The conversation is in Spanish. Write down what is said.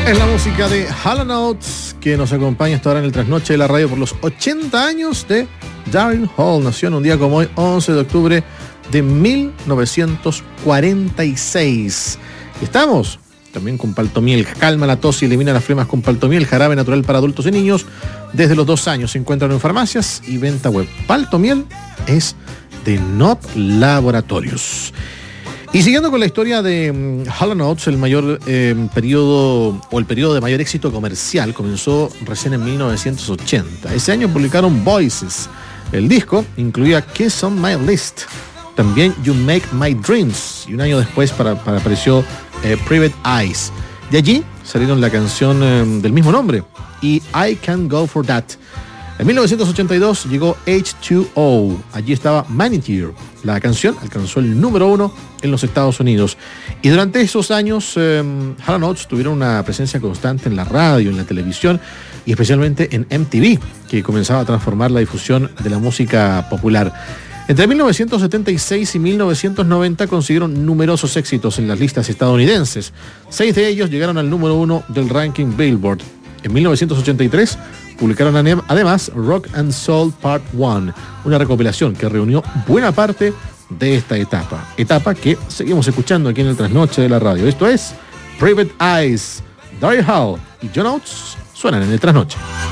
Es la música de Hall & Oates que nos acompaña hasta ahora en el trasnoche de la radio por los 80 años de Daryl Hall. Nació en un día como hoy, 11 de octubre de 1946. Y estamos también con Paltomiel. Calma la tos y elimina las flemas con Paltomiel, jarabe natural para adultos y niños. Desde los 2 años se encuentran en farmacias y venta web. Paltomiel es de Not Laboratorios. Y siguiendo con la historia de Hall & Oates, el mayor periodo de mayor éxito comercial comenzó recién en 1980. Ese año publicaron Voices. El disco incluía Kiss on My List, también You Make My Dreams, y un año después apareció Private Eyes. De allí salieron la canción del mismo nombre y I Can Go For That. En 1982 llegó H2O. Allí estaba Manicure. La canción alcanzó el número 1 en los Estados Unidos. Y durante esos años, Hall & Oates tuvieron una presencia constante en la radio, en la televisión y especialmente en MTV, que comenzaba a transformar la difusión de la música popular. Entre 1976 y 1990 consiguieron numerosos éxitos en las listas estadounidenses. 6 de ellos llegaron al número 1 del ranking Billboard. En 1983 publicaron además Rock and Soul Part 1, una recopilación que reunió buena parte de esta etapa que seguimos escuchando aquí en el trasnoche de la radio. Esto es Private Eyes. Daryl Hall y John Oates suenan en el trasnoche.